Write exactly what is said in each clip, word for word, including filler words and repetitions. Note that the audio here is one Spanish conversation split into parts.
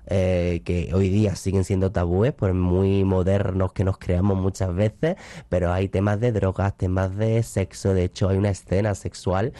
eh, que hoy día siguen siendo tabúes, por muy modernos que nos creamos muchas veces, pero hay temas de drogas, temas de sexo. De hecho, hay una escena sexual,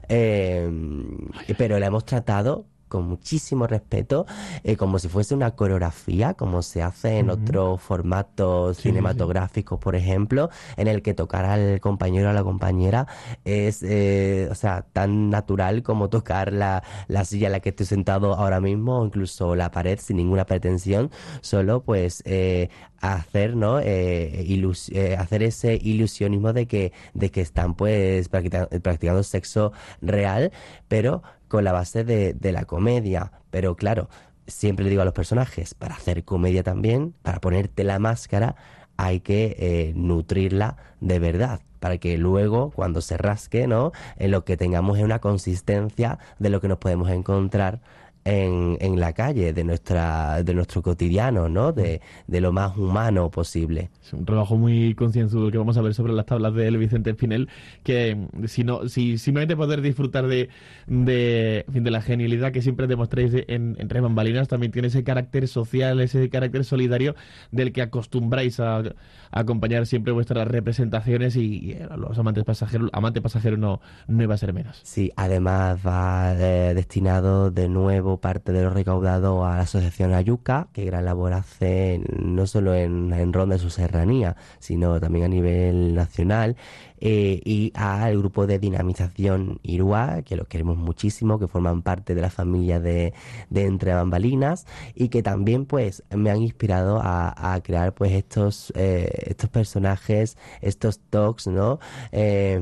eh, pero la hemos tratado con muchísimo respeto, eh, como si fuese una coreografía, como se hace en Ujú. otros formatos Sí, sí, sí. cinematográficos, por ejemplo, en el que tocar al compañero o a la compañera es, eh, o sea, tan natural como tocar la, la silla en la que estoy sentado ahora mismo, o incluso la pared sin ninguna pretensión, solo pues eh, hacer, ¿no? Eh, ilus- eh, hacer ese ilusionismo de que, de que están pues practica- practicando sexo real, pero con la base de, de la comedia. Pero claro, siempre le digo a los personajes, para hacer comedia también, para ponerte la máscara, hay que eh, nutrirla de verdad, para que luego, cuando se rasque, ¿no? En lo que tengamos es una consistencia de lo que nos podemos encontrar en, en la calle, de nuestra, de nuestro cotidiano, ¿no? Mm. De, de lo más humano posible. Es un trabajo muy concienzudo que vamos a ver sobre las tablas de El Vicente Espinel, que mm, si no, si simplemente poder disfrutar de, de, en fin, de la genialidad que siempre demostráis de- en, entre bambalinas, también tiene ese carácter social, ese carácter solidario del que acostumbráis a, a acompañar siempre vuestras representaciones y, y a los amantes pasajeros, amante pasajero no, no iba a ser menos. Sí, además va eh, destinado de nuevo parte de lo recaudado a la Asociación Ayuca, que gran labor hace no solo en, en Ronda de su serranía, sino también a nivel nacional, eh, y al grupo de dinamización Irúa, que los queremos muchísimo, que forman parte de la familia de, de Entre Bambalinas, y que también pues me han inspirado a, a crear pues estos, eh, estos personajes, estos talks, ¿no? Eh,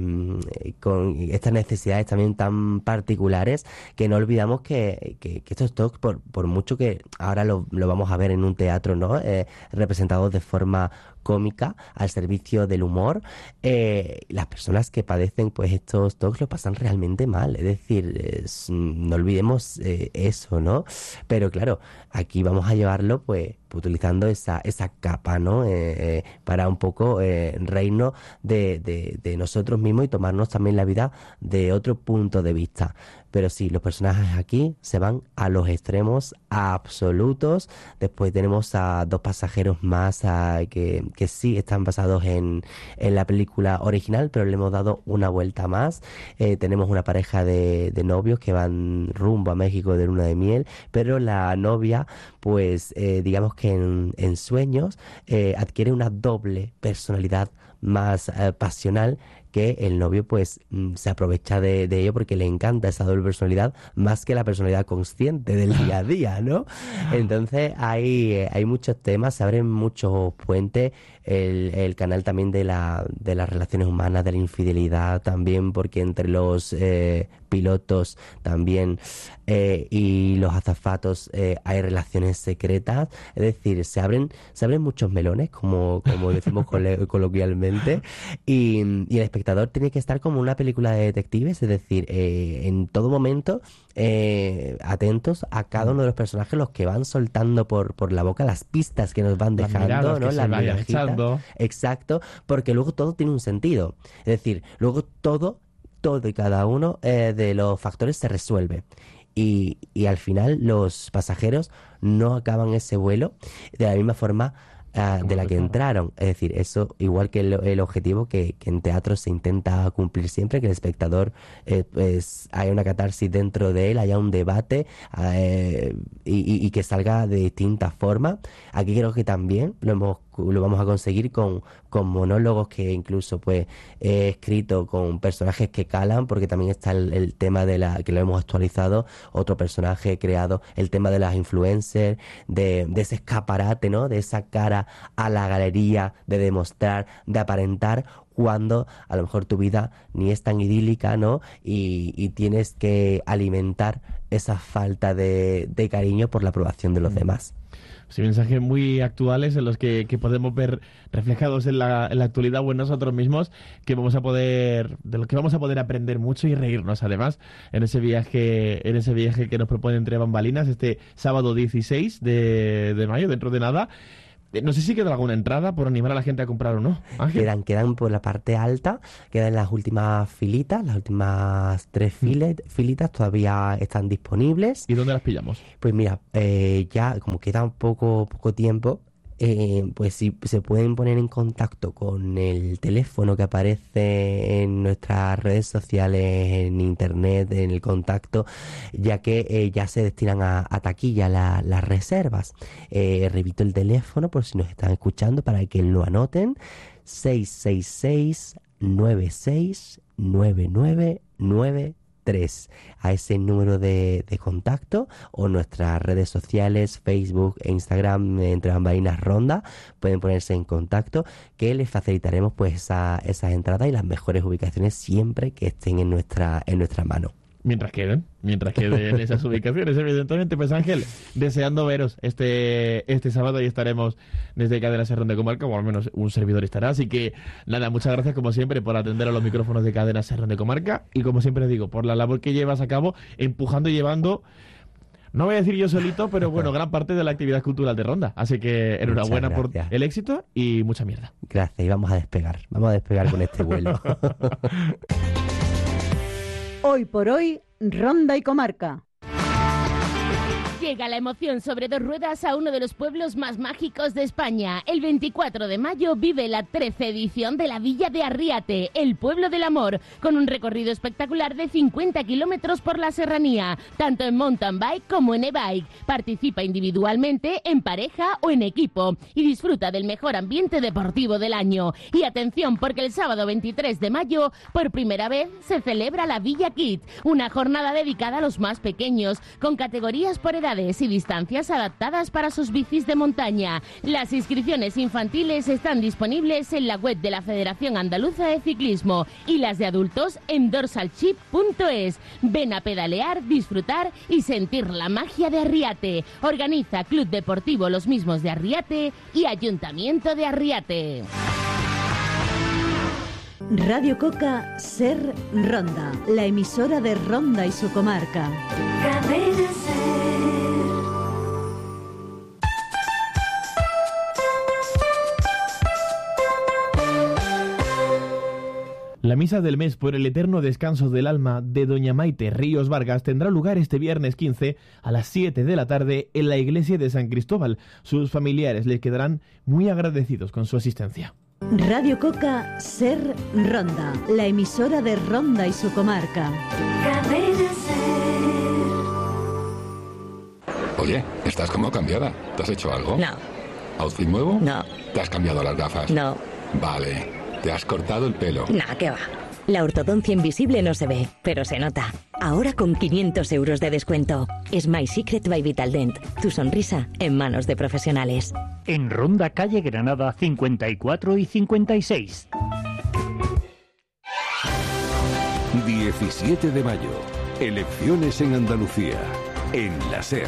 con estas necesidades también tan particulares, que no olvidamos que, que, que estos talks, por, por mucho que ahora lo, lo vamos a ver en un teatro, ¿no? Eh, representados de forma cómica al servicio del humor, eh, las personas que padecen pues estos talks lo pasan realmente mal, es decir, es- no olvidemos eh, eso, ¿no? Pero claro, aquí vamos a llevarlo pues utilizando esa, esa capa, ¿no? Eh, eh, para un poco eh, reírnos de, de, de nosotros mismos y tomarnos también la vida de otro punto de vista. Pero sí, los personajes aquí se van a los extremos absolutos. Después tenemos a dos pasajeros más a- que, que sí están basados en, en la película original, pero le hemos dado una vuelta más. Eh, tenemos una pareja de, de novios que van rumbo a México de luna de miel, pero la novia, pues eh, digamos que en, en sueños eh, adquiere una doble personalidad más eh, pasional, que el novio pues mm, se aprovecha de, de ello porque le encanta esa doble personalidad más que la personalidad consciente del día a día, ¿no? Entonces hay, eh, hay muchos temas, se abren muchos puentes, el, el canal también de la, de las relaciones humanas, de la infidelidad también, porque entre los eh, pilotos también eh, y los azafatos eh, hay relaciones secretas, es decir, se abren, se abren muchos melones, como, como decimos cole- coloquialmente, y, y el espectador tiene que estar como una película de detectives, es decir, eh, en todo momento eh, atentos a cada Mm. uno de los personajes, los que van soltando por, por la boca, las pistas que nos van Las dejando, miradas que ¿no? se Las vayan mirajitas, echando. exacto, porque luego todo tiene un sentido. Es decir, luego todo, todo y cada uno eh, de los factores se resuelve. Y, y al final los pasajeros no acaban ese vuelo de la misma forma ah, Como de la que empezaron. entraron. Es decir, eso igual que el, el objetivo que, que en teatro se intenta cumplir siempre, que el espectador eh, pues haya una catarsis dentro de él, haya un debate eh, y, y- y que salga de distintas formas. Aquí creo que también lo hemos lo vamos a conseguir con, con monólogos que incluso pues he escrito con personajes que calan, porque también está el, el tema de la que lo hemos actualizado, otro personaje creado, el tema de las influencers, de, de ese escaparate, ¿no? De esa cara a la galería, de demostrar, de aparentar, cuando a lo mejor tu vida ni es tan idílica, ¿no? Y, y tienes que alimentar esa falta de, de cariño por la aprobación de los Mm. demás. Sí, mensajes muy actuales en los que, que podemos ver reflejados en la, en la actualidad o en nosotros mismos, que vamos a poder, de los que vamos a poder aprender mucho y reírnos además en ese viaje, en ese viaje que nos propone Entre Bambalinas este sábado dieciséis de, de mayo, dentro de nada. no sé si queda alguna entrada por animar a la gente a comprar o no. Ángel. Quedan, quedan por la parte alta, quedan las últimas filitas, las últimas tres filet, filitas todavía están disponibles. ¿Y dónde las pillamos? Pues mira, eh, ya como queda poco, poco tiempo, eh, pues si se pueden poner en contacto con el teléfono que aparece en nuestras redes sociales, en internet, en el contacto, ya que eh, ya se destinan a, a taquilla la, las reservas. Eh, repito el teléfono por si nos están escuchando para que lo anoten: seis seis seis, nueve seis, nueve nueve nueve tres. A ese número de, de contacto, o nuestras redes sociales, Facebook e Instagram, Entre Bambalinas Ronda, pueden ponerse en contacto, que les facilitaremos pues esa, esas entradas y las mejores ubicaciones siempre que estén en nuestra, en nuestra mano. Mientras queden, mientras queden esas ubicaciones, evidentemente. Pues Ángel, deseando veros este este sábado, y estaremos desde Cadena Ser Ronda y Comarca, o al menos un servidor estará. Así que nada, muchas gracias como siempre por atender a los micrófonos de Cadena Ser Ronda y Comarca, y como siempre digo, por la labor que llevas a cabo empujando y llevando, no voy a decir yo solito, pero bueno, gran parte de la actividad cultural de Ronda. Así que enhorabuena por el éxito y mucha mierda. Gracias, y vamos a despegar, vamos a despegar con este vuelo. Hoy por hoy, Ronda y Comarca. Llega la emoción sobre dos ruedas a uno de los pueblos más mágicos de España. El veinticuatro de mayo vive la trece edición de la Villa de Arriate, el pueblo del amor, con un recorrido espectacular de cincuenta kilómetros por la serranía, tanto en mountain bike como en e-bike. Participa individualmente, en pareja o en equipo, y disfruta del mejor ambiente deportivo del año. Y atención, porque el sábado veintitrés de mayo, por primera vez, se celebra la Villa Kids, una jornada dedicada a los más pequeños, con categorías por edad y distancias adaptadas para sus bicis de montaña. Las inscripciones infantiles están disponibles en la web de la Federación Andaluza de Ciclismo, y las de adultos en dorsalchip punto es. Ven a pedalear, disfrutar y sentir la magia de Arriate. Organiza Club Deportivo Los Mismos de Arriate y Ayuntamiento de Arriate. Radio Coca, Ser Ronda, la emisora de Ronda y su comarca. Cadena Ser. La misa del mes por el eterno descanso del alma de doña Maite Ríos Vargas tendrá lugar este viernes quince a las siete de la tarde en la iglesia de San Cristóbal. Sus familiares les quedarán muy agradecidos con su asistencia. Radio Coca, Ser Ronda, la emisora de Ronda y su comarca. Cadena Ser. Oye, estás como cambiada. ¿Te has hecho algo? No. ¿Outfit nuevo? No. ¿Te has cambiado las gafas? No. Vale. ¿Te has cortado el pelo? Nah, qué va. La ortodoncia invisible no se ve, pero se nota. Ahora con quinientos euros de descuento. Smile Secret by Vitaldent. Tu sonrisa en manos de profesionales. En Ronda, calle Granada, cincuenta y cuatro y cincuenta y seis. diecisiete de mayo. Elecciones en Andalucía. En la SER.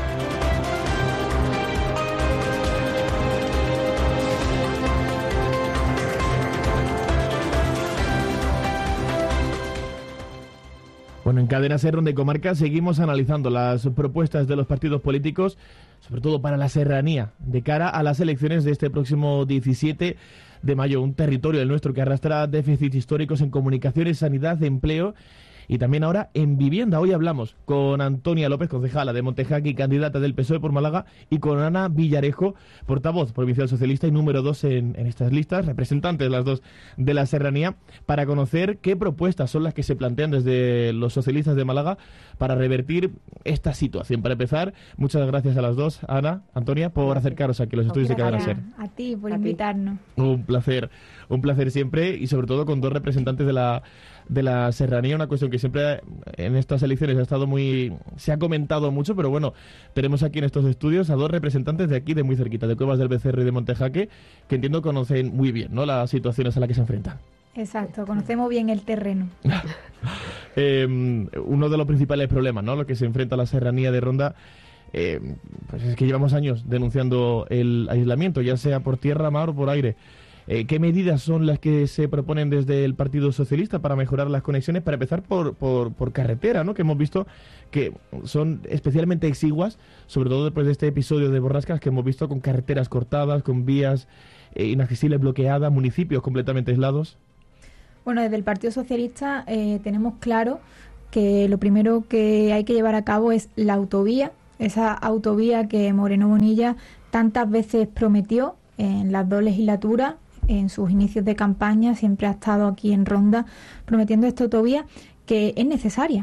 Bueno, en Cadena Ser Ronda y Comarca seguimos analizando las propuestas de los partidos políticos, sobre todo para la serranía, de cara a las elecciones de este próximo diecisiete de mayo. Un territorio, el nuestro, que arrastra déficits históricos en comunicaciones, sanidad, empleo y también ahora en vivienda. Hoy hablamos con Antonia López, concejala de Montejaque, candidata del P S O E por Málaga, y con Ana Villarejo, portavoz provincial socialista y número dos en, en estas listas, representantes las dos de la serranía, para conocer qué propuestas son las que se plantean desde los socialistas de Málaga para revertir esta situación. Para empezar, muchas gracias a las dos, Ana, Antonia, por acercaros aquí a los estudios de Cadena Ser. A ti por a invitarnos. Ti. Un placer, un placer siempre, y sobre todo con dos representantes de la de la serranía, una cuestión que siempre en estas elecciones ha estado muy... se ha comentado mucho, pero bueno, tenemos aquí en estos estudios a dos representantes de aquí, de muy cerquita, de Cuevas del Becerro y de Montejaque, que entiendo conocen muy bien, ¿no?, las situaciones a las que se enfrentan. Exacto, conocemos bien el terreno. eh, uno de los principales problemas, ¿no?, lo que se enfrenta a la serranía de Ronda, eh, pues es que llevamos años denunciando el aislamiento, ya sea por tierra, mar o por aire. Eh, ¿Qué medidas son las que se proponen desde el Partido Socialista para mejorar las conexiones? Para empezar por, por, por carretera, ¿no? Que hemos visto que son especialmente exiguas, sobre todo después de este episodio de borrascas que hemos visto con carreteras cortadas, con vías eh, inaccesibles bloqueadas, municipios completamente aislados. Bueno, desde el Partido Socialista eh, tenemos claro que lo primero que hay que llevar a cabo es la autovía, esa autovía que Moreno Bonilla tantas veces prometió en las dos legislaturas. En sus inicios de campaña siempre ha estado aquí en Ronda prometiendo esta autovía que es necesaria.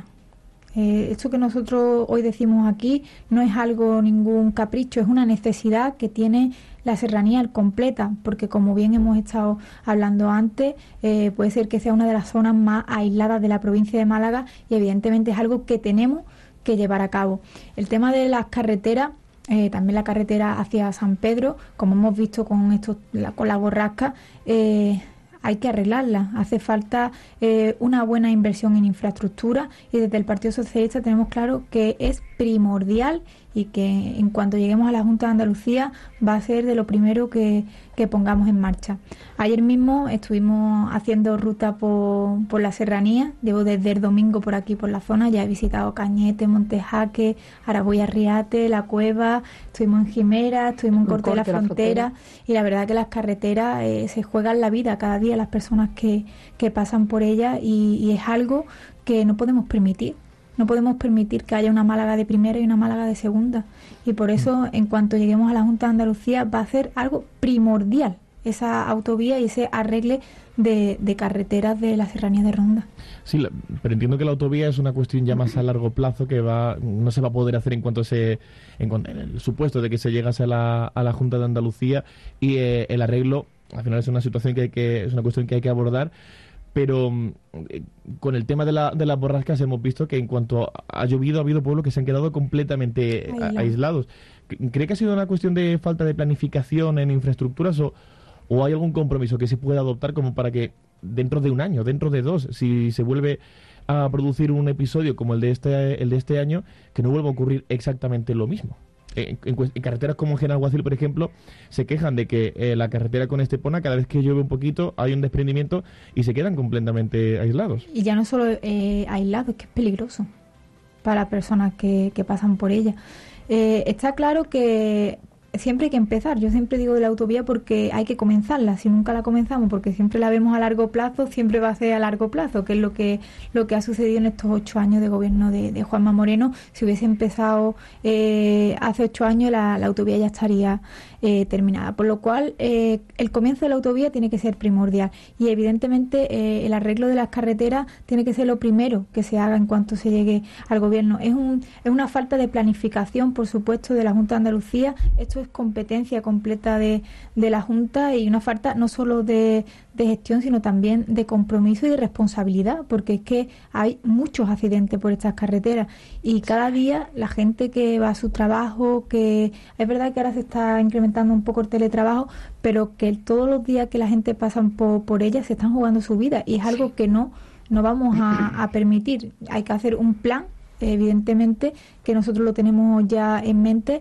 Eh, esto que nosotros hoy decimos aquí no es algo, ningún capricho, es una necesidad que tiene la serranía al completa, porque como bien hemos estado hablando antes, eh, puede ser que sea una de las zonas más aisladas de la provincia de Málaga y evidentemente es algo que tenemos que llevar a cabo. El tema de las carreteras, Eh, también la carretera hacia San Pedro, como hemos visto con esto, la, con la borrasca, eh, hay que arreglarla. Hace falta eh, una buena inversión en infraestructura y desde el Partido Socialista tenemos claro que es primordial y que en cuanto lleguemos a la Junta de Andalucía va a ser de lo primero que, que pongamos en marcha. Ayer mismo estuvimos haciendo ruta por, por la serranía, llevo desde el domingo por aquí por la zona, ya he visitado Cañete, Montejaque, Araboy Arriate, La Cueva, estuvimos en Jimera, estuvimos en Corte, Corte de la, la Frontera, frontera y la verdad que las carreteras eh, se juegan la vida cada día las personas que, que pasan por ellas y, y es algo que no podemos permitir. No podemos permitir que haya una Málaga de primera y una Málaga de segunda. Y por eso, en cuanto lleguemos a la Junta de Andalucía, va a ser algo primordial esa autovía y ese arregle de, de carreteras de la serranía de Ronda. Sí, la, pero entiendo que la autovía es una cuestión ya más a largo plazo que va no se va a poder hacer en cuanto se en, cuanto, en el supuesto de que se llegase a la, a la Junta de Andalucía y eh, el arreglo, al final es una situación que, hay que es una cuestión que hay que abordar. Pero eh, con el tema de, la, de las borrascas hemos visto que en cuanto ha llovido ha habido pueblos que se han quedado completamente Aislado. aislados. ¿Cree que ha sido una cuestión de falta de planificación en infraestructuras o, o hay algún compromiso que se pueda adoptar como para que dentro de un año, dentro de dos, si se vuelve a producir un episodio como el de este, el de este año, que no vuelva a ocurrir exactamente lo mismo? En, en, en carreteras como en Genalguacil, por ejemplo, se quejan de que eh, la carretera con Estepona, cada vez que llueve un poquito, hay un desprendimiento y se quedan completamente aislados. Y ya no solo eh, aislados, es que es peligroso para las personas que, que pasan por ella. Eh, está claro que siempre hay que empezar. Yo siempre digo de la autovía porque hay que comenzarla. Si nunca la comenzamos, porque siempre la vemos a largo plazo, siempre va a ser a largo plazo, que es lo que lo que ha sucedido en estos ocho años de gobierno de, de Juanma Moreno. Si hubiese empezado eh, hace ocho años, la, la autovía ya estaría eh, terminada. Por lo cual, eh, el comienzo de la autovía tiene que ser primordial. Y evidentemente, eh, el arreglo de las carreteras tiene que ser lo primero que se haga en cuanto se llegue al gobierno. Es, un, es una falta de planificación, por supuesto, de la Junta de Andalucía. Esto es competencia completa de, de la Junta y una falta no solo de, de gestión, sino también de compromiso y de responsabilidad, porque es que hay muchos accidentes por estas carreteras y cada día la gente que va a su trabajo, que es verdad que ahora se está incrementando un poco el teletrabajo, pero que todos los días que la gente pasa por, por ellas se están jugando su vida y es algo que no, no vamos a, a permitir. Hay que hacer un plan, evidentemente, que nosotros lo tenemos ya en mente,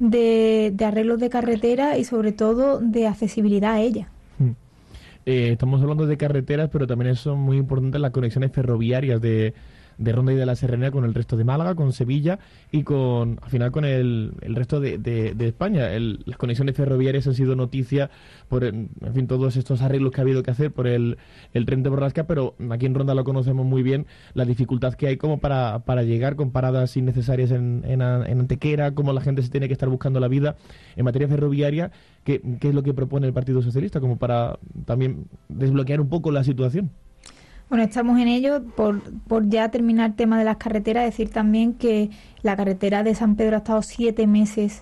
de, de arreglos de carretera y sobre todo de accesibilidad a ella. Hmm. Eh, estamos hablando de carreteras, pero también son muy importantes las conexiones ferroviarias de, de Ronda y de la Serranía con el resto de Málaga, con Sevilla y con al final con el, el resto de, de, de España. El, las conexiones ferroviarias han sido noticia por, en fin, todos estos arreglos que ha habido que hacer por el, el tren de borrasca, pero aquí en Ronda lo conocemos muy bien, la dificultad que hay como para, para llegar con paradas innecesarias en, en, en Antequera, como la gente se tiene que estar buscando la vida en materia ferroviaria. ¿Qué, qué es lo que propone el Partido Socialista como para también desbloquear un poco la situación? Bueno, estamos en ello. Por, por ya terminar el tema de las carreteras, decir también que la carretera de San Pedro ha estado siete meses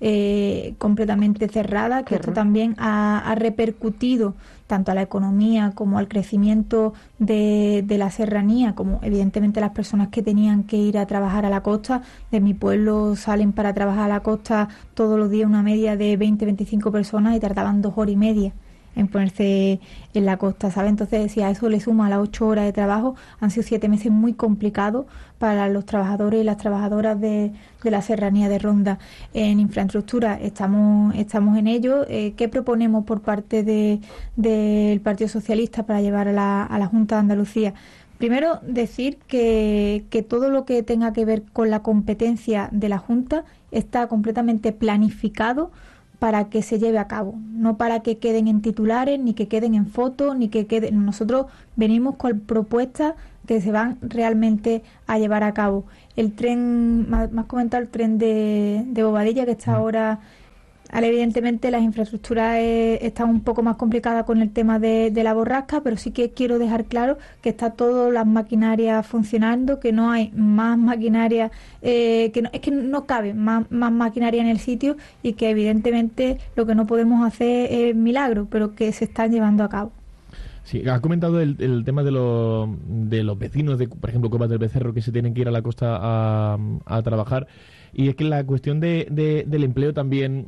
eh, completamente cerrada, que esto también ha, ha repercutido tanto a la economía como al crecimiento de, de la serranía, como evidentemente las personas que tenían que ir a trabajar a la costa. De mi pueblo salen para trabajar a la costa todos los días una media de veinte a veinticinco personas y tardaban dos horas y media en ponerse en la costa, ¿sabes? Entonces, si a eso le suma las ocho horas de trabajo, han sido siete meses muy complicados para los trabajadores y las trabajadoras de, de la Serranía de Ronda. En infraestructura estamos estamos en ello. Eh, ¿Qué proponemos por parte de, del Partido Socialista para llevar a la, a la Junta de Andalucía? Primero, decir que, que todo lo que tenga que ver con la competencia de la Junta está completamente planificado para que se lleve a cabo, no para que queden en titulares, ni que queden en fotos, ni que queden... Nosotros venimos con propuestas que se van realmente a llevar a cabo. El tren, más, más comentado, el tren de, de Bobadilla, que está ahora... Ahora, evidentemente, las infraestructuras eh, están un poco más complicadas con el tema de, de la borrasca, pero sí que quiero dejar claro que está todas las maquinarias funcionando, que no hay más maquinaria, eh, que no, es que no cabe más, más maquinaria en el sitio y que evidentemente lo que no podemos hacer es milagro, pero que se están llevando a cabo. Sí, has comentado el, el tema de, lo, de los vecinos, de, por ejemplo, Covas del Becerro, que se tienen que ir a la costa a, a trabajar, y es que la cuestión de, de, del empleo también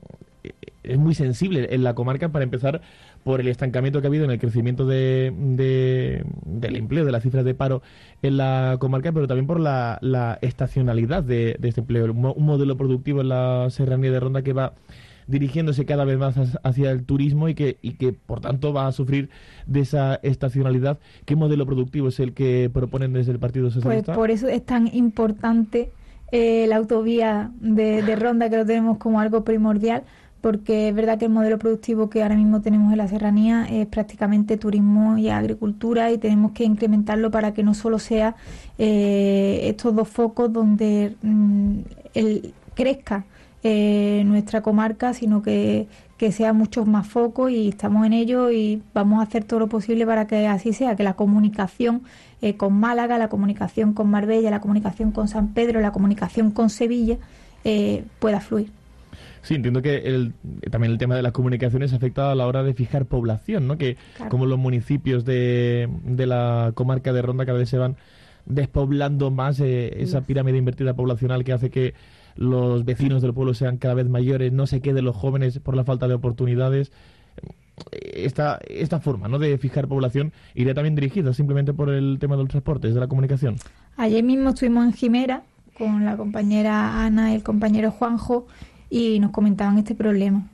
es muy sensible en la comarca, para empezar por el estancamiento que ha habido en el crecimiento de, de, del empleo, de las cifras de paro en la comarca, pero también por la, la estacionalidad de, de este empleo, un, un modelo productivo en la Serranía de Ronda que va dirigiéndose cada vez más hacia el turismo y que, y que por tanto va a sufrir de esa estacionalidad. ¿Qué modelo productivo es el que proponen desde el Partido Socialista? Pues por eso es tan importante eh, la autovía de, de Ronda, que lo tenemos como algo primordial, porque es verdad que el modelo productivo que ahora mismo tenemos en la serranía es prácticamente turismo y agricultura, y tenemos que incrementarlo para que no solo sea eh, estos dos focos donde mm, el, crezca eh, nuestra comarca, sino que, que sea muchos más focos, y estamos en ello y vamos a hacer todo lo posible para que así sea, que la comunicación eh, con Málaga, la comunicación con Marbella, la comunicación con San Pedro, la comunicación con Sevilla eh, pueda fluir. Sí, entiendo que el, también el tema de las comunicaciones afecta a la hora de fijar población, ¿no? Que claro, como los municipios de, de la comarca de Ronda cada vez se van despoblando más, eh, esa pirámide invertida poblacional que hace que los vecinos del pueblo sean cada vez mayores, no se queden los jóvenes por la falta de oportunidades. Esta, esta forma, ¿no?, de fijar población iría también dirigida simplemente por el tema de los transportes, de la comunicación. Ayer mismo estuvimos en Jimera con la compañera Ana y el compañero Juanjo, y nos comentaban este problema.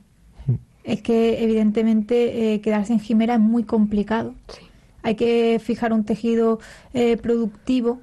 Es que evidentemente eh, quedarse en Jimera es muy complicado. Sí. Hay que fijar un tejido eh, productivo,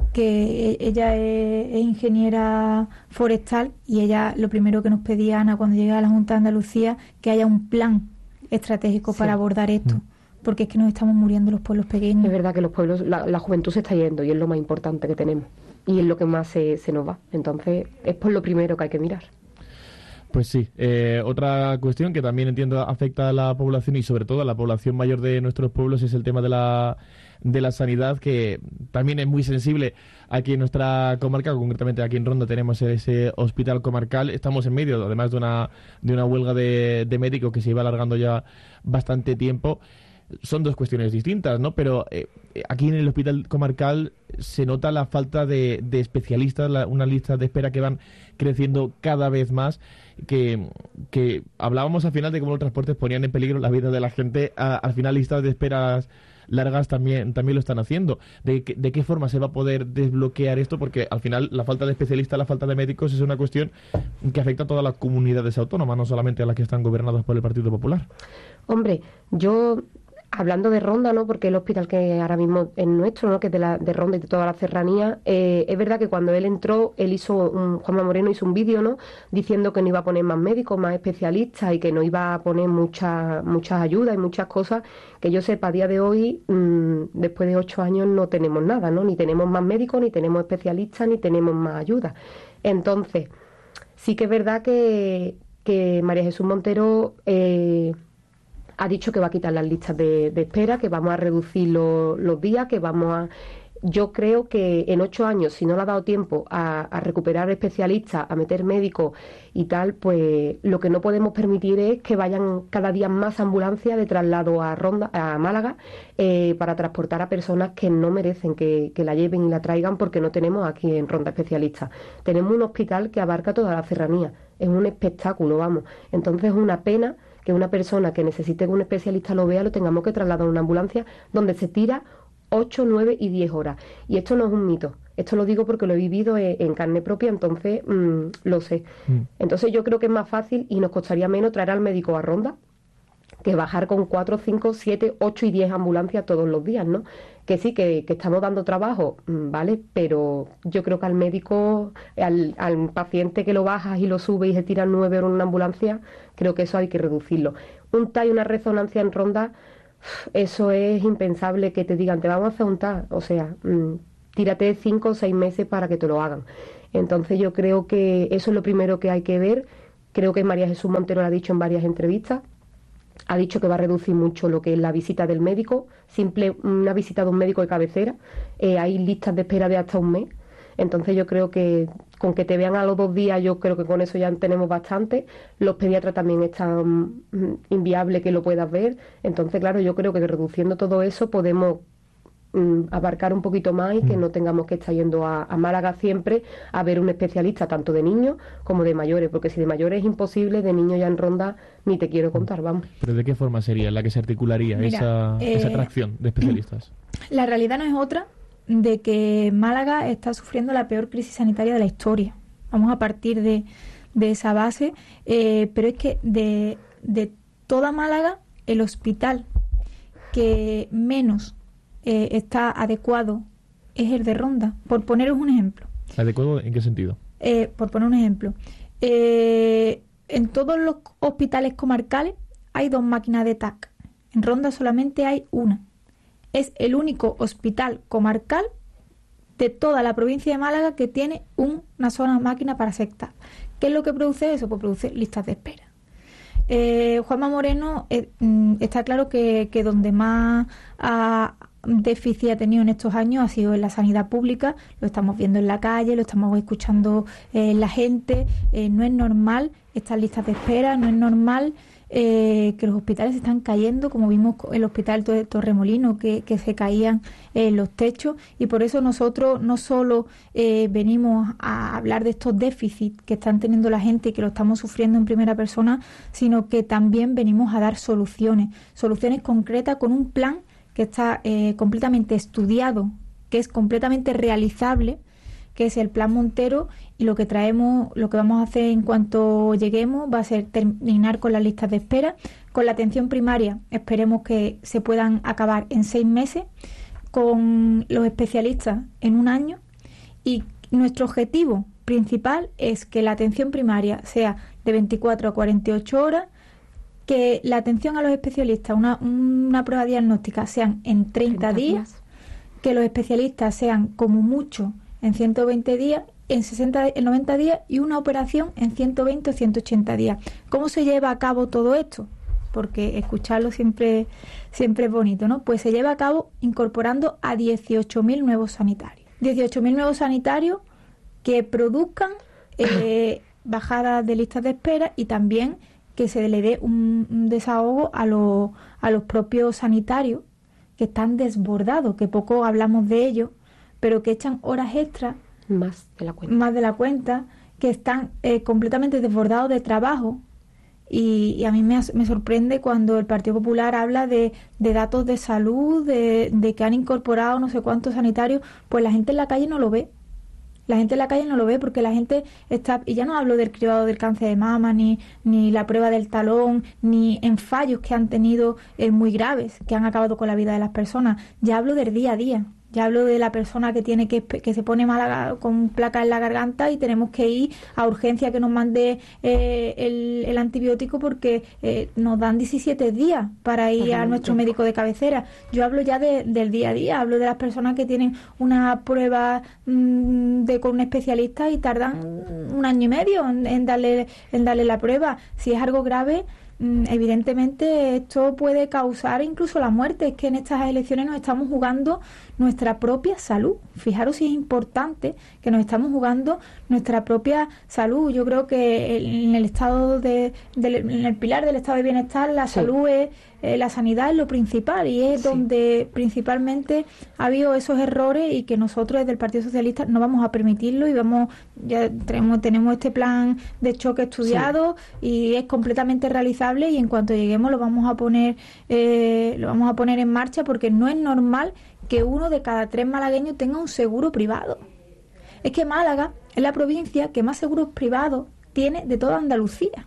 que ella es, es ingeniera forestal, y ella lo primero que nos pedía, Ana, cuando llegue a la Junta de Andalucía, que haya un plan estratégico sí. para abordar esto. Mm. Porque es que nos estamos muriendo los pueblos pequeños. Es verdad que los pueblos, la, la juventud se está yendo, y es lo más importante que tenemos. Y es lo que más se, se nos va. Entonces, es por lo primero que hay que mirar. Pues sí, eh, otra cuestión que también entiendo afecta a la población, y sobre todo a la población mayor de nuestros pueblos, es el tema de la, de la sanidad, que también es muy sensible aquí en nuestra comarca. Concretamente aquí en Ronda tenemos ese hospital comarcal. Estamos en medio, además, de una, de una huelga de, de médicos que se iba alargando ya bastante tiempo. Son dos cuestiones distintas, ¿no? Pero eh, aquí en el hospital comarcal se nota la falta de, de especialistas, la, una lista de espera que van creciendo cada vez más, que, que hablábamos al final de cómo los transportes ponían en peligro la vida de la gente. A, al final listas de esperas largas también también lo están haciendo. ¿De, ¿De qué forma se va a poder desbloquear esto? Porque al final la falta de especialistas, la falta de médicos es una cuestión que afecta a todas las comunidades autónomas, no solamente a las que están gobernadas por el Partido Popular. Hombre, yo... Hablando de Ronda, ¿no?, porque el hospital que ahora mismo es nuestro, ¿no?, que es de, la, de Ronda y de toda la serranía, eh, es verdad que cuando él entró, él hizo, un, Juanma Moreno hizo un vídeo, ¿no?, diciendo que no iba a poner más médicos, más especialistas, y que no iba a poner muchas muchas ayudas y muchas cosas. Que yo sepa, a día de hoy, mmm, después de ocho años, no tenemos nada, ¿no?, ni tenemos más médicos, ni tenemos especialistas, ni tenemos más ayudas. Entonces, sí que es verdad que, que María Jesús Montero... Eh, ha dicho que va a quitar las listas de, de espera, que vamos a reducir lo, los días, que vamos a... Yo creo que en ocho años, si no le ha dado tiempo a, a recuperar especialistas, a meter médicos y tal, pues lo que no podemos permitir es que vayan cada día más ambulancias de traslado a Ronda, a Málaga, eh, para transportar a personas que no merecen que, que la lleven y la traigan, porque no tenemos aquí en Ronda especialistas. Tenemos un hospital que abarca toda la serranía. Es un espectáculo, vamos. Entonces es una pena que una persona que necesite que un especialista lo vea lo tengamos que trasladar a una ambulancia donde se tira ocho, nueve y diez horas. Y esto no es un mito. Esto lo digo porque lo he vivido en, en carne propia, entonces mmm, lo sé. Mm. Entonces yo creo que es más fácil y nos costaría menos traer al médico a Ronda que bajar con cuatro, cinco, siete, ocho y diez ambulancias todos los días, ¿no? Que sí, que, que estamos dando trabajo, ¿vale? Pero yo creo que al médico, al, al paciente que lo bajas y lo sube y se tira nueve horas en una ambulancia, creo que eso hay que reducirlo. Un T A y una resonancia en Ronda, eso es impensable que te digan, te vamos a hacer un T A, o sea, mmm, tírate cinco o seis meses para que te lo hagan. Entonces yo creo que eso es lo primero que hay que ver. Creo que María Jesús Montero lo ha dicho en varias entrevistas. Ha dicho que va a reducir mucho lo que es la visita del médico, simple una visita de un médico de cabecera. Eh, hay listas de espera de hasta un mes. Entonces yo creo que con que te vean a los dos días, yo creo que con eso ya tenemos bastante. Los pediatras también están mm, inviable que lo puedas ver. Entonces, claro, yo creo que reduciendo todo eso podemos mm, abarcar un poquito más y que no tengamos que estar yendo a, a Málaga siempre a ver un especialista, tanto de niños como de mayores, porque si de mayores es imposible, de niños ya en Ronda ni te quiero contar, vamos. ¿Pero de qué forma sería la que se articularía Mira, esa, eh, esa atracción de especialistas? La realidad no es otra de que Málaga está sufriendo la peor crisis sanitaria de la historia. Vamos a partir de, de esa base, eh, pero es que de, de toda Málaga, el hospital que menos eh, está adecuado es el de Ronda, por poneros un ejemplo. ¿Adecuado en qué sentido? Eh, por poner un ejemplo, eh, en todos los hospitales comarcales hay dos máquinas de T A C. En Ronda solamente hay una. Es el único hospital comarcal de toda la provincia de Málaga que tiene un, una sola máquina para hacer T A C. ¿Qué es lo que produce eso? Pues produce listas de espera. Eh, Juanma Moreno, eh, está claro que, que donde más ha, déficit ha tenido en estos años ha sido en la sanidad pública. Lo estamos viendo en la calle, lo estamos escuchando en eh, la gente. Eh, no es normal estas listas de espera, no es normal eh, que los hospitales se están cayendo, como vimos el hospital de Torremolino, que, que se caían eh, los techos, y por eso nosotros no solo eh, venimos a hablar de estos déficits que están teniendo la gente y que lo estamos sufriendo en primera persona, sino que también venimos a dar soluciones, soluciones concretas con un plan que está eh, completamente estudiado, que es completamente realizable, que es el Plan Montero, y lo que traemos, lo que vamos a hacer en cuanto lleguemos va a ser terminar con las listas de espera. Con la atención primaria esperemos que se puedan acabar en seis meses, con los especialistas en un año, y nuestro objetivo principal es que la atención primaria sea de veinticuatro a cuarenta y ocho horas, que la atención a los especialistas, una, una prueba diagnóstica, sean en treinta días, que los especialistas sean como mucho en ciento veinte días, en sesenta, en noventa días, y una operación en ciento veinte o ciento ochenta días. ¿Cómo se lleva a cabo todo esto? Porque escucharlo siempre, siempre es bonito, ¿no? Pues se lleva a cabo incorporando a dieciocho mil nuevos sanitarios. dieciocho mil nuevos sanitarios que produzcan eh, bajadas de listas de espera, y también que se le dé un, un desahogo a, los, a los propios sanitarios que están desbordados, que poco hablamos de ellos, pero que echan horas extras, más de la cuenta, más de la cuenta que están eh, completamente desbordados de trabajo. Y, y a mí me, me sorprende cuando el Partido Popular habla de, de datos de salud, de, de que han incorporado no sé cuántos sanitarios. Pues la gente en la calle no lo ve. La gente en la calle no lo ve porque la gente está... Y ya no hablo del cribado del cáncer de mama, ni, ni la prueba del talón, ni en fallos que han tenido eh, muy graves, que han acabado con la vida de las personas. Ya hablo del día a día. Ya hablo de la persona que tiene que, que se pone mala, con placa en la garganta, y tenemos que ir a urgencia que nos mande eh, el, el antibiótico porque eh, nos dan diecisiete días para ir a nuestro médico de cabecera. Yo hablo ya de, del día a día, hablo de las personas que tienen una prueba mmm, de con un especialista y tardan un año y medio en, en darle en darle la prueba. Si es algo grave, evidentemente esto puede causar incluso la muerte. Es que en estas elecciones nos estamos jugando nuestra propia salud. Fijaros si es importante que nos estamos jugando nuestra propia salud. Yo creo que en el estado de, de en el pilar del estado de bienestar la sí. salud es eh, la sanidad es lo principal y es sí. donde principalmente ha habido esos errores y que nosotros desde el Partido Socialista no vamos a permitirlo y vamos, ya tenemos, tenemos este plan de choque estudiado sí. y es completamente realizable y en cuanto lleguemos lo vamos a poner, eh, lo vamos a poner en marcha porque no es normal que uno de cada tres malagueños tenga un seguro privado. Es que Málaga es la provincia que más seguros privados tiene de toda Andalucía.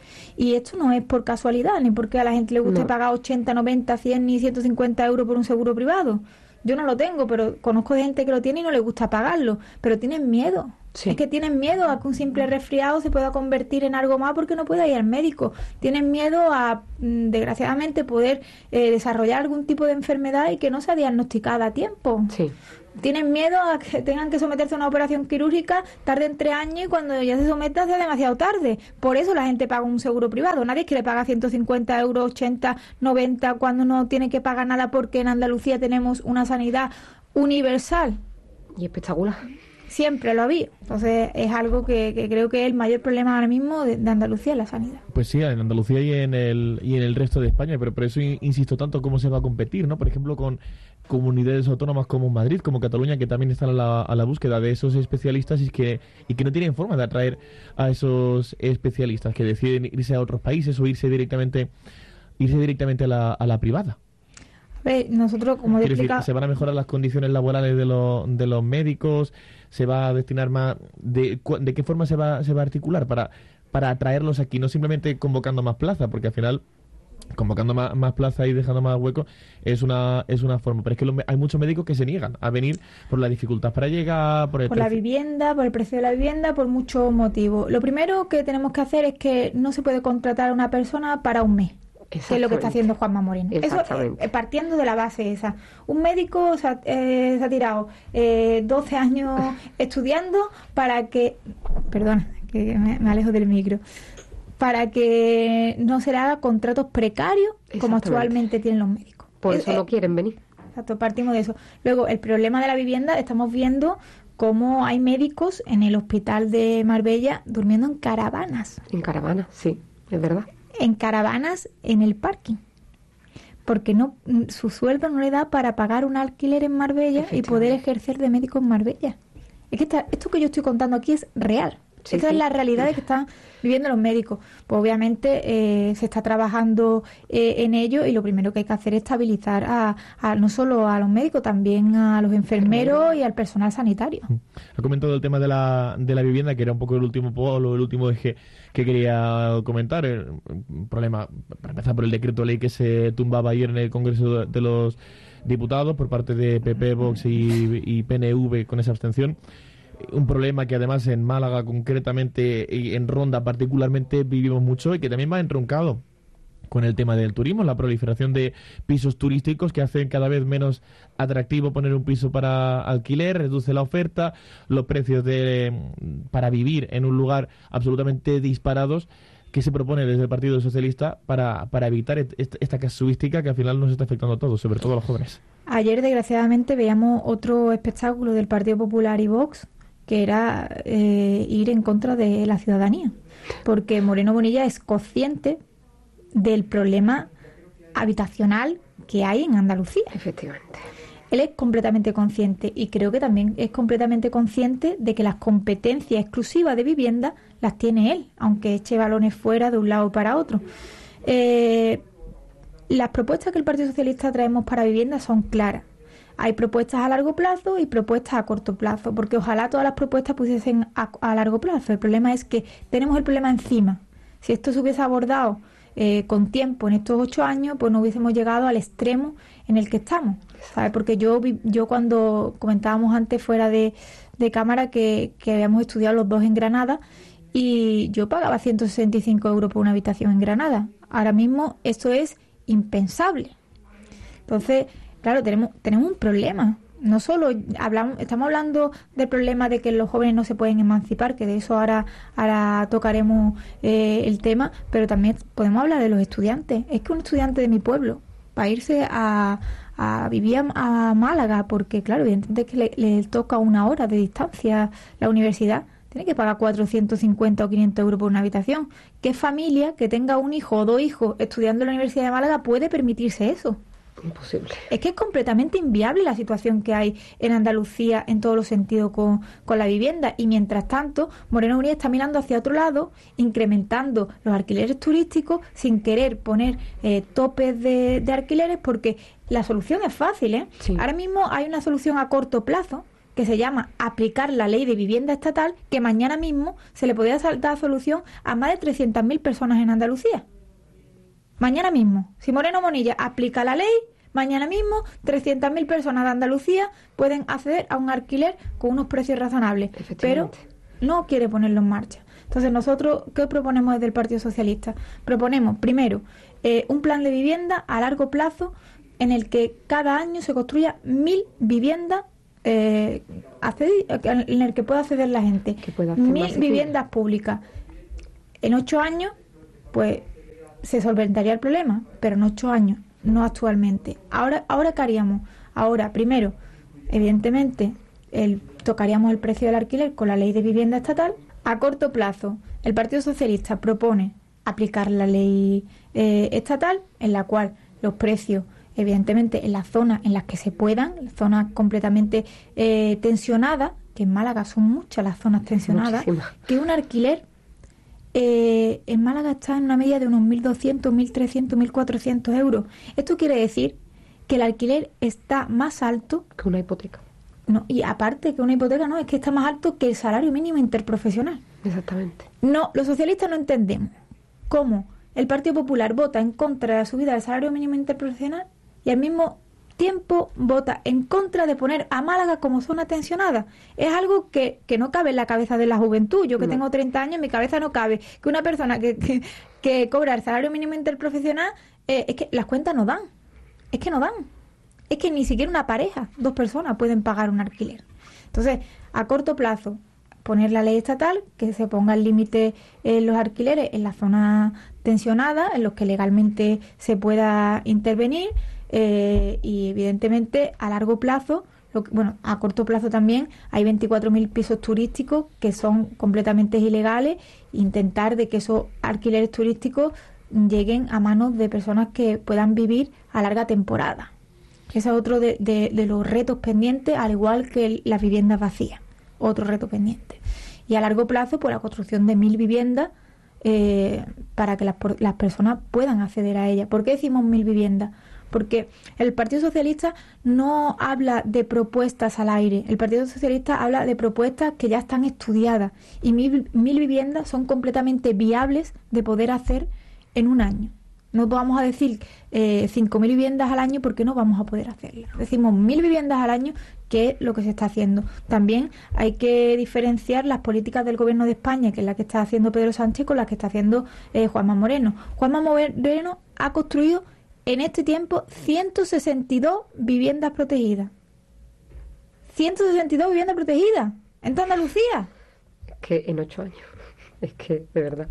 Y esto no es por casualidad, ni porque a la gente le guste no. pagar ochenta, noventa, cien ni ciento cincuenta euros por un seguro privado. Yo no lo tengo, pero conozco gente que lo tiene y no le gusta pagarlo. Pero tienen miedo. Sí. Es que tienen miedo a que un simple resfriado se pueda convertir en algo más porque no pueda ir al médico. Tienen miedo a, desgraciadamente, poder eh, desarrollar algún tipo de enfermedad y que no sea diagnosticada a tiempo. Sí. Tienen miedo a que tengan que someterse a una operación quirúrgica, tarden tres años y cuando ya se someta sea demasiado tarde. Por eso la gente paga un seguro privado. Nadie quiere pagar ciento cincuenta euros, ochenta, noventa cuando no tiene que pagar nada porque en Andalucía tenemos una sanidad universal. Y espectacular. Siempre lo ha habido. Entonces es algo que, que creo que es el mayor problema ahora mismo de, de Andalucía, la sanidad. Pues sí, en Andalucía y en el y en el resto de España, pero por eso insisto tanto cómo se va a competir, ¿no? Por ejemplo, con comunidades autónomas como Madrid, como Cataluña, que también están a la, a la búsqueda de esos especialistas y que y que no tienen forma de atraer a esos especialistas, que deciden irse a otros países o irse directamente irse directamente a la, a la privada. Nosotros, como Quiero decir, se van a mejorar las condiciones laborales de, lo, de los médicos, se va a destinar más... ¿De, de qué forma se va, se va a articular para, para atraerlos aquí? No simplemente convocando más plazas, porque al final convocando más, más plazas y dejando más huecos es una es una forma. Pero es que los, hay muchos médicos que se niegan a venir por la dificultad para llegar, por el por la vivienda, por el precio de la vivienda, por muchos motivos. Lo primero que tenemos que hacer es que no se puede contratar a una persona para un mes. Que es lo que está haciendo Juanma Moreno. Eso eh, partiendo de la base esa. Un médico o sea, eh, se ha tirado eh, doce años estudiando para que... Perdona, que me, me alejo del micro. Para que no se le haga contratos precarios como actualmente tienen los médicos. Por eso eh, no quieren venir. Exacto, partimos de eso. Luego, el problema de la vivienda, estamos viendo cómo hay médicos en el hospital de Marbella durmiendo en caravanas. En caravanas, sí, es verdad. En caravanas en el parking, porque no su sueldo no le da para pagar un alquiler en Marbella y poder ejercer de médico en Marbella. Es que esta, esto que yo estoy contando aquí es real. Sí, Esta sí. es la realidad de que están viviendo los médicos. Pues obviamente eh, se está trabajando eh, en ello y lo primero que hay que hacer es estabilizar a, a no solo a los médicos, también a los enfermeros y al personal sanitario. Ha comentado el tema de la, de la vivienda, que era un poco el último polo, el último eje que quería comentar. El problema, para empezar, por el decreto ley que se tumbaba ayer en el Congreso de los Diputados por parte de P P, Vox y, y P N V con esa abstención. Un problema que además en Málaga concretamente y en Ronda particularmente vivimos mucho y que también va entroncado con el tema del turismo, la proliferación de pisos turísticos que hacen cada vez menos atractivo poner un piso para alquiler, reduce la oferta, los precios de para vivir en un lugar absolutamente disparados. ¿Qué se propone desde el Partido Socialista para, para evitar esta, esta casuística que al final nos está afectando a todos, sobre todo a los jóvenes? Ayer, desgraciadamente, veíamos otro espectáculo del Partido Popular y Vox, que era eh, ir en contra de la ciudadanía, porque Moreno Bonilla es consciente del problema habitacional que hay en Andalucía. Efectivamente. Él es completamente consciente y creo que también es completamente consciente de que las competencias exclusivas de vivienda las tiene él, aunque eche balones fuera de un lado para otro. Eh, las propuestas que el Partido Socialista traemos para vivienda son claras. Hay propuestas a largo plazo y propuestas a corto plazo, porque ojalá todas las propuestas pusiesen a, a largo plazo. El problema es que tenemos el problema encima. Si esto se hubiese abordado eh, con tiempo en estos ocho años, pues no hubiésemos llegado al extremo en el que estamos, ¿sabes? Porque yo yo cuando comentábamos antes fuera de, de cámara que, que habíamos estudiado los dos en Granada y yo pagaba ciento sesenta y cinco euros por una habitación en Granada. Ahora mismo esto es impensable. Entonces, claro, tenemos tenemos un problema. No solo hablamos, estamos hablando del problema de que los jóvenes no se pueden emancipar, que de eso ahora ahora tocaremos eh, el tema, pero también podemos hablar de los estudiantes. Es que un estudiante de mi pueblo, para irse a, a vivir a, a Málaga, porque claro, evidentemente que le, le toca una hora de distancia la universidad, tiene que pagar cuatrocientos cincuenta o quinientos euros por una habitación. ¿Qué familia que tenga un hijo o dos hijos estudiando en la Universidad de Málaga puede permitirse eso? Imposible. Es que es completamente inviable la situación que hay en Andalucía en todos los sentidos con, con la vivienda. Y mientras tanto, Moreno Bonilla está mirando hacia otro lado, incrementando los alquileres turísticos sin querer poner eh, topes de, de alquileres, porque la solución es fácil, ¿eh? Sí. Ahora mismo hay una solución a corto plazo que se llama aplicar la ley de vivienda estatal, que mañana mismo se le podría dar solución a más de trescientas mil personas en Andalucía. Mañana mismo, si Moreno Bonilla aplica la ley, mañana mismo trescientas mil personas de Andalucía pueden acceder a un alquiler con unos precios razonables, pero no quiere ponerlo en marcha. Entonces, nosotros, ¿qué proponemos desde el Partido Socialista? Proponemos, primero, eh, un plan de vivienda a largo plazo en el que cada año se construya mil viviendas eh, accedi- en el que pueda acceder la gente. Mil viviendas públicas. En ocho años, pues se solventaría el problema, pero en ocho años, no actualmente. Ahora, ahora ¿qué haríamos? Ahora, primero, evidentemente, el, tocaríamos el precio del alquiler con la ley de vivienda estatal. A corto plazo, el Partido Socialista propone aplicar la ley eh, estatal, en la cual los precios, evidentemente, en las zonas en las que se puedan, zonas completamente eh, tensionadas, que en Málaga son muchas las zonas tensionadas, Muchísimas. que un alquiler Eh, en Málaga está en una media de unos mil doscientos, mil trescientos, mil cuatrocientos euros. Esto quiere decir que el alquiler está más alto que una hipoteca. No, y aparte que una hipoteca no, es que está más alto que el salario mínimo interprofesional. Exactamente. No, los socialistas no entendemos cómo el Partido Popular vota en contra de la subida del salario mínimo interprofesional y al mismo tiempo vota en contra de poner a Málaga como zona tensionada. Es algo que, que no cabe en la cabeza de la juventud. Yo que no. tengo treinta años, en mi cabeza no cabe que una persona que, que, que cobra el salario mínimo interprofesional, eh, es que las cuentas no dan. Es que no dan. Es que ni siquiera una pareja, dos personas pueden pagar un alquiler. Entonces, a corto plazo, poner la ley estatal, que se ponga el límite en los alquileres en la zona tensionada, en los que legalmente se pueda intervenir. Eh, y evidentemente a largo plazo, lo que, bueno, a corto plazo también hay veinticuatro mil pisos turísticos que son completamente ilegales, intentar de que esos alquileres turísticos lleguen a manos de personas que puedan vivir a larga temporada. Ese es otro de, de, de los retos pendientes, al igual que las viviendas vacías, otro reto pendiente. Y a largo plazo, pues la construcción de mil viviendas eh, para que las, las personas puedan acceder a ellas. ¿Por qué decimos mil viviendas? Porque el Partido Socialista no habla de propuestas al aire. El Partido Socialista habla de propuestas que ya están estudiadas. Y mil, mil viviendas son completamente viables de poder hacer en un año. No vamos a decir eh, cinco mil viviendas al año porque no vamos a poder hacerlas. Decimos mil viviendas al año, que es lo que se está haciendo. También hay que diferenciar las políticas del Gobierno de España, que es la que está haciendo Pedro Sánchez, con las que está haciendo eh, Juanma Moreno. Juanma Moreno ha construido en este tiempo ciento sesenta y dos viviendas protegidas. ciento sesenta y dos viviendas protegidas en toda Andalucía. Es que en ocho años. Es que, de verdad.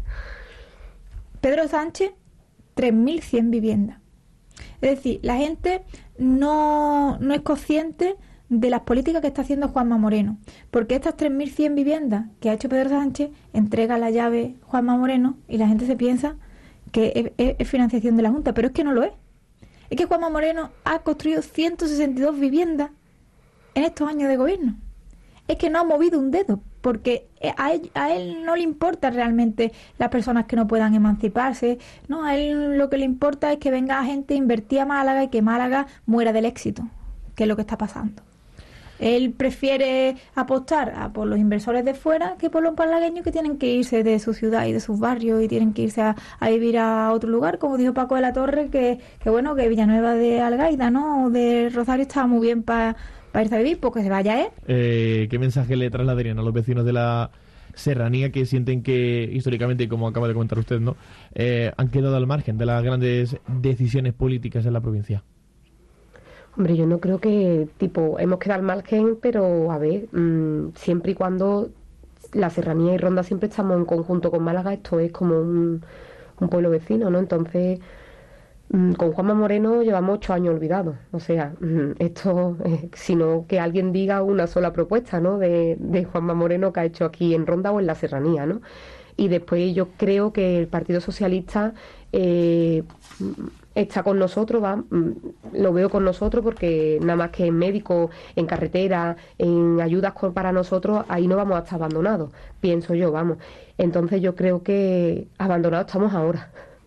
Pedro Sánchez, tres mil cien viviendas. Es decir, la gente no, no es consciente de las políticas que está haciendo Juanma Moreno. Porque estas tres mil cien viviendas que ha hecho Pedro Sánchez, entrega la llave Juanma Moreno y la gente se piensa que es, es, es financiación de la Junta, pero es que no lo es. Es que Juanma Moreno ha construido ciento sesenta y dos viviendas en estos años de gobierno. Es que no ha movido un dedo, porque a él, a él no le importa realmente las personas que no puedan emanciparse. No, a él lo que le importa es que venga gente a invertir a Málaga y que Málaga muera del éxito, que es lo que está pasando. Él prefiere apostar a por los inversores de fuera que por los malagueños que tienen que irse de su ciudad y de sus barrios y tienen que irse a, a vivir a otro lugar, como dijo Paco de la Torre, que, que bueno, que Villanueva de Algaida, ¿no?, o de Rosario estaba muy bien para pa irse a vivir, porque se vaya él. Eh, ¿Qué mensaje le trasladarían a los vecinos de la serranía que sienten que históricamente, como acaba de comentar usted, ¿no?, eh, han quedado al margen de las grandes decisiones políticas en la provincia? Hombre, yo no creo que, tipo, hemos quedado al margen, pero, a ver, mmm, siempre y cuando la serranía y Ronda siempre estamos en conjunto con Málaga, esto es como un, un pueblo vecino, ¿no? Entonces, Con Juanma Moreno llevamos ocho años olvidados. O sea, esto, eh, sino que alguien diga una sola propuesta, ¿no? De, de Juanma Moreno que ha hecho aquí en Ronda o en la Serranía, ¿no? Y después yo creo que el Partido Socialista eh, está con nosotros, va, lo veo con nosotros, porque nada más que en médicos, en carretera, en ayudas para nosotros, ahí no vamos a estar abandonados, pienso yo, vamos. Entonces yo creo que abandonados estamos ahora.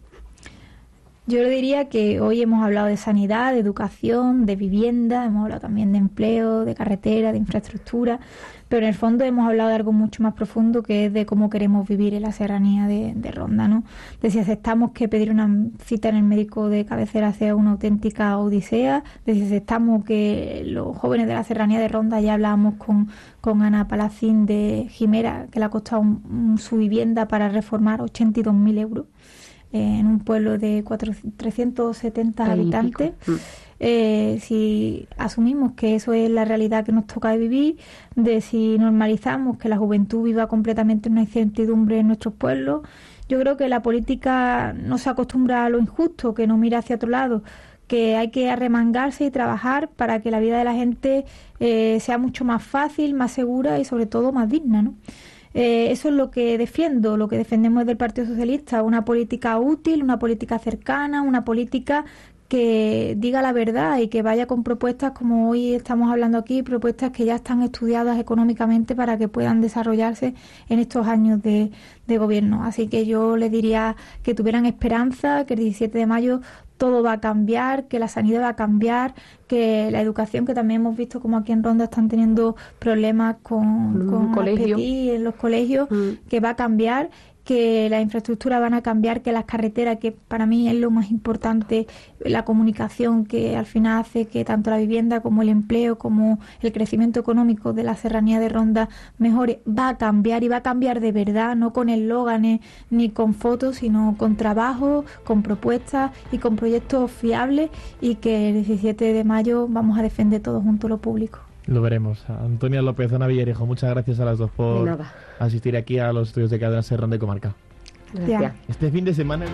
Yo le diría que hoy hemos hablado de sanidad, de educación, de vivienda, hemos hablado también de empleo, de carretera, de infraestructura, pero en el fondo hemos hablado de algo mucho más profundo, que es de cómo queremos vivir en la serranía de, de Ronda, ¿no? De si aceptamos que pedir una cita en el médico de cabecera sea una auténtica odisea, de si aceptamos que los jóvenes de la serranía de Ronda, ya hablábamos con, con Ana Palacín de Jimera, que le ha costado un, un, su vivienda para reformar ochenta y dos mil euros. En un pueblo de trescientos setenta habitantes, eh, si asumimos que eso es la realidad que nos toca vivir, de si normalizamos que la juventud viva completamente en una incertidumbre en nuestros pueblos, yo creo que la política no se acostumbra a lo injusto, que no mira hacia otro lado, que hay que arremangarse y trabajar para que la vida de la gente eh, sea mucho más fácil, más segura y sobre todo más digna, ¿no? Eh, eso es lo que defiendo, lo que defendemos del Partido Socialista, una política útil, una política cercana, una política que diga la verdad y que vaya con propuestas como hoy estamos hablando aquí, propuestas que ya están estudiadas económicamente para que puedan desarrollarse en estos años de, de gobierno. Así que yo les diría que tuvieran esperanza, que el diecisiete de mayo todo va a cambiar, que la sanidad va a cambiar, que la educación, que también hemos visto como aquí en Ronda están teniendo problemas con, con colegio. P T I en los colegios, mm. que va a cambiar, que las infraestructuras van a cambiar, que las carreteras, que para mí es lo más importante, la comunicación, que al final hace que tanto la vivienda como el empleo, como el crecimiento económico de la serranía de Ronda mejore, va a cambiar y va a cambiar de verdad, no con eslóganes ni con fotos, sino con trabajo, con propuestas y con proyectos fiables, y que el diecisiete de mayo vamos a defender todos juntos lo público. Lo veremos. Antonia López, Ana Villarejo, muchas gracias a las dos por asistir aquí a los estudios de Cadena Ser Ronda y Comarca. Gracias. Este fin de semana...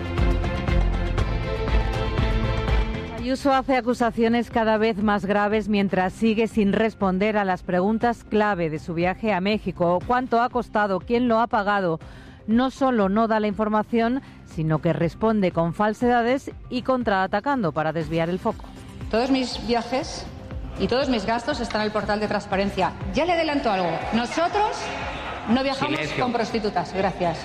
Ayuso hace acusaciones cada vez más graves mientras sigue sin responder a las preguntas clave de su viaje a México. ¿Cuánto ha costado? ¿Quién lo ha pagado? No solo no da la información, sino que responde con falsedades y contraatacando para desviar el foco. Todos mis viajes y todos mis gastos están en el portal de transparencia. Ya le adelanto algo. Nosotros no viajamos Silencio. con prostitutas. Gracias.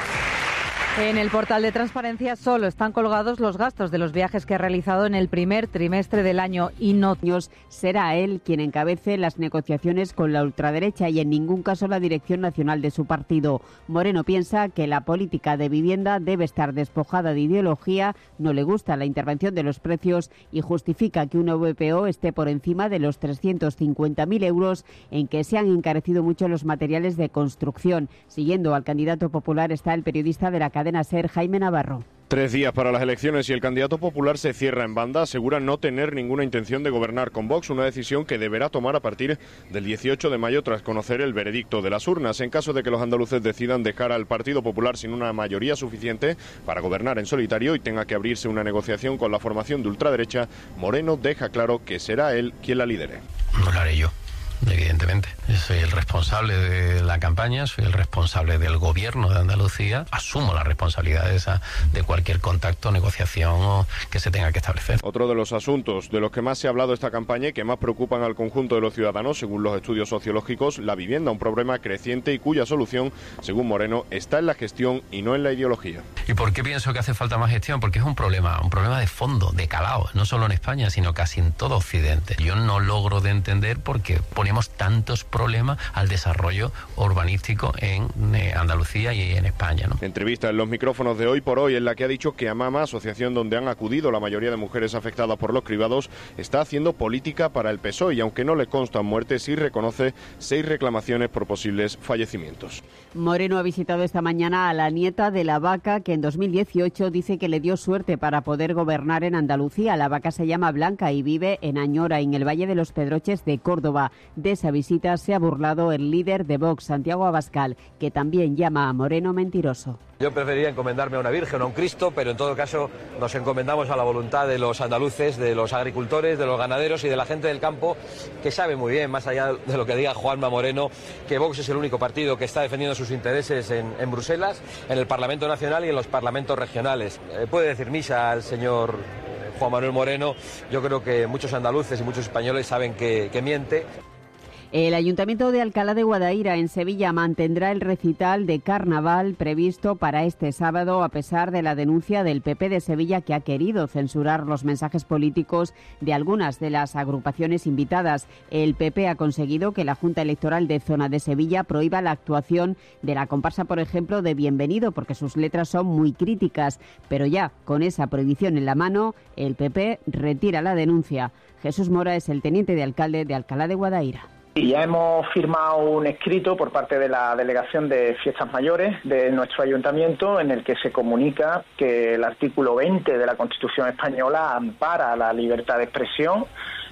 En el portal de transparencia solo están colgados los gastos de los viajes que ha realizado en el primer trimestre del año y no será él quien encabece las negociaciones con la ultraderecha y en ningún caso la dirección nacional de su partido. Moreno piensa que la política de vivienda debe estar despojada de ideología, no le gusta la intervención de los precios y justifica que una V P O esté por encima de los trescientos cincuenta mil euros en que se han encarecido mucho los materiales de construcción. Siguiendo al candidato popular está el periodista de la cadena Ser, Jaime Navarro. Tres días para las elecciones y el candidato popular se cierra en banda, asegura no tener ninguna intención de gobernar con Vox, una decisión que deberá tomar a partir del dieciocho de mayo tras conocer el veredicto de las urnas. En caso de que los andaluces decidan dejar al Partido Popular sin una mayoría suficiente para gobernar en solitario y tenga que abrirse una negociación con la formación de ultraderecha, Moreno deja claro que será él quien la lidere. No lo haré yo. Evidentemente, yo soy el responsable de la campaña, soy el responsable del gobierno de Andalucía, asumo la responsabilidad de, esa, de cualquier contacto, negociación o que se tenga que establecer. Otro de los asuntos de los que más se ha hablado esta campaña y que más preocupan al conjunto de los ciudadanos, según los estudios sociológicos, la vivienda, un problema creciente y cuya solución, según Moreno, está en la gestión y no en la ideología. ¿Y por qué pienso que hace falta más gestión? Porque es un problema, un problema de fondo, de calado, no solo en España, sino casi en todo Occidente. Yo no logro de entender por qué ponemos tantos problemas al desarrollo urbanístico en eh, Andalucía y en España, ¿no? Entrevista en los micrófonos de Hoy por Hoy en la que ha dicho que AMAMA, asociación donde han acudido la mayoría de mujeres afectadas por los cribados, está haciendo política para el P S O E y aunque no le constan muertes, sí reconoce seis reclamaciones por posibles fallecimientos. Moreno ha visitado esta mañana a la nieta de la vaca que en dos mil dieciocho dice que le dio suerte para poder gobernar en Andalucía. La vaca se llama Blanca y vive en Añora, en el Valle de los Pedroches de Córdoba. De esa visita se ha burlado el líder de Vox, Santiago Abascal, que también llama a Moreno mentiroso. Yo preferiría encomendarme a una virgen o a un Cristo, pero en todo caso nos encomendamos a la voluntad de los andaluces, de los agricultores, de los ganaderos y de la gente del campo, que sabe muy bien, más allá de lo que diga Juanma Moreno, que Vox es el único partido que está defendiendo sus intereses en, en Bruselas, en el Parlamento Nacional y en los parlamentos regionales. Eh, puede decir misa al señor Juan Manuel Moreno, yo creo que muchos andaluces y muchos españoles saben que, que miente. El Ayuntamiento de Alcalá de Guadaira, en Sevilla, mantendrá el recital de carnaval previsto para este sábado, a pesar de la denuncia del P P de Sevilla, que ha querido censurar los mensajes políticos de algunas de las agrupaciones invitadas. El P P ha conseguido que la Junta Electoral de Zona de Sevilla prohíba la actuación de la comparsa, por ejemplo, de Bienvenido, porque sus letras son muy críticas. Pero ya, con esa prohibición en la mano, el P P retira la denuncia. Jesús Mora es el teniente de alcalde de Alcalá de Guadaira. Y ya hemos firmado un escrito por parte de la Delegación de Fiestas Mayores de nuestro ayuntamiento en el que se comunica que el artículo veinte de la Constitución española ampara la libertad de expresión.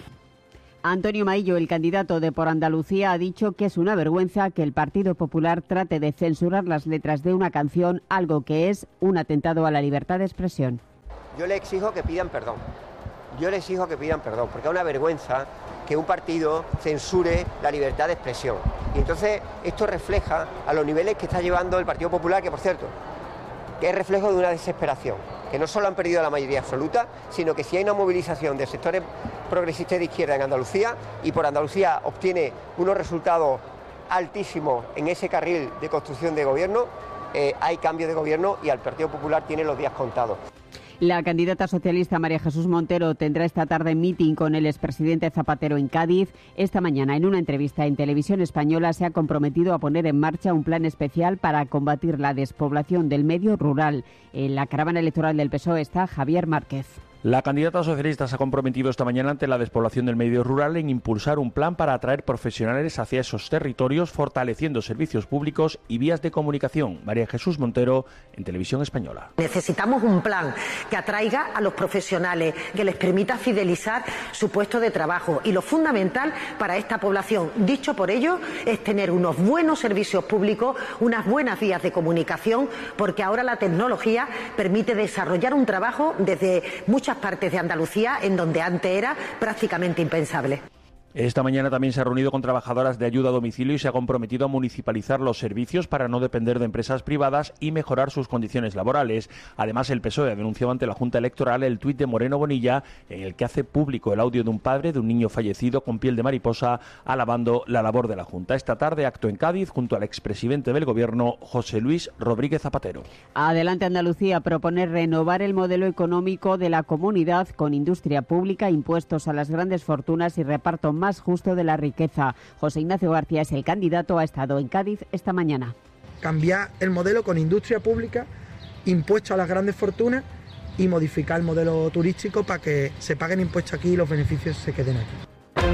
Antonio Maillo, el candidato de Por Andalucía, ha dicho que es una vergüenza que el Partido Popular trate de censurar las letras de una canción, algo que es un atentado a la libertad de expresión. Yo le exijo que pidan perdón. Yo le exijo que pidan perdón, porque es una vergüenza que un partido censure la libertad de expresión. Y entonces esto refleja a los niveles que está llevando el Partido Popular, que por cierto, que es reflejo de una desesperación, que no solo han perdido la mayoría absoluta, sino que si hay una movilización de sectores progresistas de izquierda en Andalucía, y por Andalucía obtiene unos resultados altísimos en ese carril de construcción de gobierno, eh, hay cambio de gobierno y al Partido Popular tiene los días contados. La candidata socialista María Jesús Montero tendrá esta tarde meeting con el expresidente Zapatero en Cádiz. Esta mañana, en una entrevista en Televisión Española, se ha comprometido a poner en marcha un plan especial para combatir la despoblación del medio rural. En la caravana electoral del P S O E está Javier Márquez. La candidata socialista se ha comprometido esta mañana ante la despoblación del medio rural en impulsar un plan para atraer profesionales hacia esos territorios, fortaleciendo servicios públicos y vías de comunicación. María Jesús Montero, en Televisión Española. Necesitamos un plan que atraiga a los profesionales, que les permita fidelizar su puesto de trabajo. Y lo fundamental para esta población, dicho por ellos, es tener unos buenos servicios públicos, unas buenas vías de comunicación, porque ahora la tecnología permite desarrollar un trabajo desde muchas partes de Andalucía en donde antes era prácticamente impensable. Esta mañana también se ha reunido con trabajadoras de ayuda a domicilio y se ha comprometido a municipalizar los servicios para no depender de empresas privadas y mejorar sus condiciones laborales. Además, el P S O E ha denunciado ante la Junta Electoral el tuit de Moreno Bonilla en el que hace público el audio de un padre de un niño fallecido con piel de mariposa alabando la labor de la Junta. Esta tarde, acto en Cádiz junto al expresidente del Gobierno, José Luis Rodríguez Zapatero. Adelante Andalucía propone renovar el modelo económico de la comunidad con industria pública, impuestos a las grandes fortunas y reparto más justo de la riqueza. José Ignacio García es el candidato, ha estado en Cádiz esta mañana. Cambiar el modelo con industria pública, impuestos a las grandes fortunas y modificar el modelo turístico para que se paguen impuestos aquí y los beneficios se queden aquí.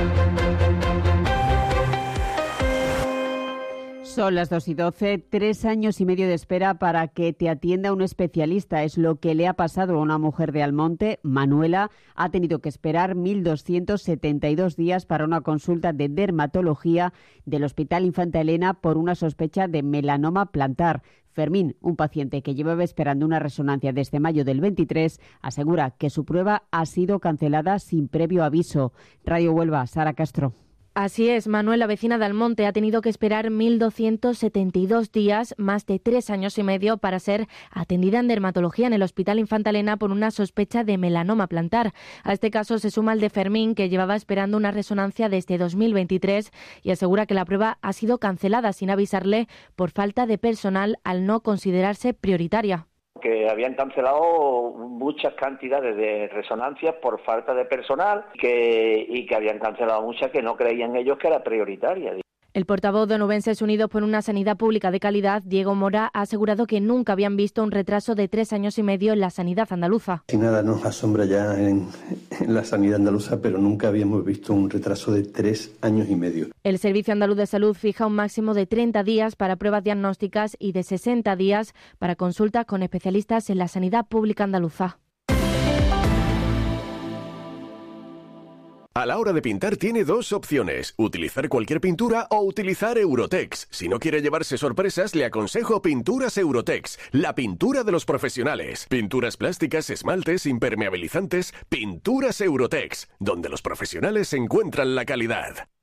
Son las dos y doce, tres años y medio de espera para que te atienda un especialista. Es lo que le ha pasado a una mujer de Almonte. Manuela ha tenido que esperar mil doscientos setenta y dos días para una consulta de dermatología del Hospital Infanta Elena por una sospecha de melanoma plantar. Fermín, un paciente que llevaba esperando una resonancia desde mayo del veintitrés, asegura que su prueba ha sido cancelada sin previo aviso. Radio Huelva, Sara Castro. Así es, Manuela, vecina de Almonte, ha tenido que esperar mil doscientos setenta y dos días, más de tres años y medio, para ser atendida en dermatología en el Hospital Infanta Elena por una sospecha de melanoma plantar. A este caso se suma el de Fermín, que llevaba esperando una resonancia desde dos mil veintitrés y asegura que la prueba ha sido cancelada sin avisarle por falta de personal al no considerarse prioritaria. Que habían cancelado muchas cantidades de resonancias por falta de personal que, y que habían cancelado muchas que no creían ellos que era prioritaria. El portavoz de Onubenses Unidos por una Sanidad Pública de Calidad, Diego Mora, ha asegurado que nunca habían visto un retraso de tres años y medio en la sanidad andaluza. Sin nada nos asombra ya en, en la sanidad andaluza, pero nunca habíamos visto un retraso de tres años y medio. El Servicio Andaluz de Salud fija un máximo de treinta días para pruebas diagnósticas y de sesenta días para consultas con especialistas en la sanidad pública andaluza. A la hora de pintar tiene dos opciones, utilizar cualquier pintura o utilizar Eurotex. Si no quiere llevarse sorpresas, le aconsejo Pinturas Eurotex, la pintura de los profesionales. Pinturas plásticas, esmaltes, impermeabilizantes, Pinturas Eurotex, donde los profesionales encuentran la calidad.